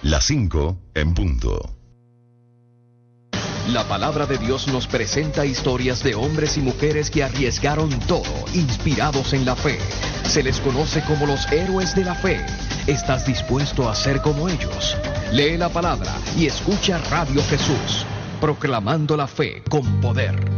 Las 5 en punto. La palabra de Dios nos presenta historias de hombres y mujeres que arriesgaron todo, inspirados en la fe. Se les conoce como los héroes de la fe. ¿Estás dispuesto a ser como ellos? Lee la palabra y escucha Radio Jesús, proclamando la fe con poder.